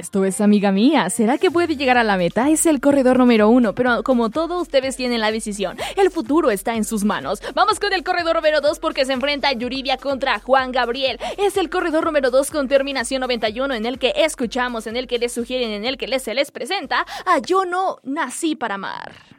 Esto es Amiga Mía. ¿Será que puede llegar a la meta? Es el corredor número 1, pero como todo, ustedes tienen la decisión. El futuro está en sus manos. Vamos con el corredor número 2 porque se enfrenta Yuridia contra Juan Gabriel. Es el corredor número 2 con terminación 91 en el que escuchamos, en el que les sugieren, en el que se les presenta a Yo no nací para amar.